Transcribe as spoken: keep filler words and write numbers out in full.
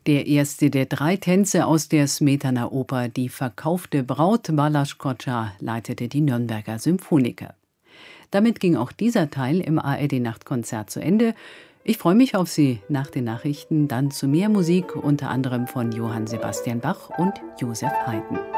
Der erste der drei Tänze aus der Smetana-Oper »Die verkaufte Braut«, Balázs Kocsa, leitete die Nürnberger Symphoniker. Damit ging auch dieser Teil im A R D-Nachtkonzert zu Ende. Ich freue mich auf Sie nach den Nachrichten, dann zu mehr Musik, unter anderem von Johann Sebastian Bach und Joseph Haydn.